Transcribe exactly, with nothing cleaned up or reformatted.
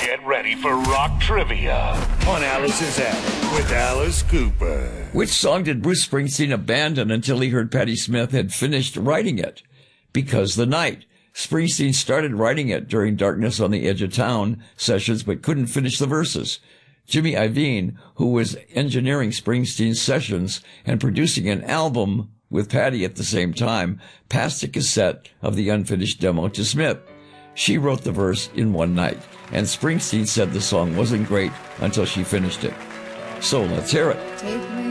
Get ready for rock trivia on Alice's Attic with Alice Cooper. Which song did Bruce Springsteen abandon until he heard Patti Smith had finished writing it? Because the Night. Springsteen started writing it during Darkness on the Edge of Town sessions, but couldn't finish the verses. Jimmy Iovine, who was engineering Springsteen's sessions and producing an album with Patti at the same time, passed a cassette of the unfinished demo to Smith. She wrote the verse in one night, and Springsteen said the song wasn't great until she finished it. So let's hear it. Take me